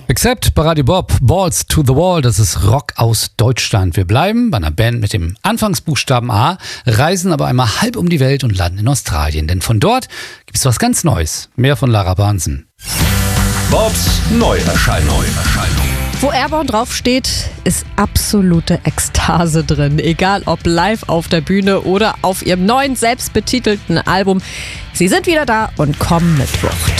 Except bei Radio Bob, Balls to the Wall, das ist Rock aus Deutschland. Wir bleiben bei einer Band mit dem Anfangsbuchstaben A, reisen aber einmal halb um die Welt und landen in Australien. Denn von dort gibt es was ganz Neues. Mehr von Lara Bahnsen. Bobs Neuerscheinung. Wo Airborne draufsteht, ist absolute Ekstase drin. Egal ob live auf der Bühne oder auf ihrem neuen, selbstbetitelten Album. Sie sind wieder da und kommen mit Wucht.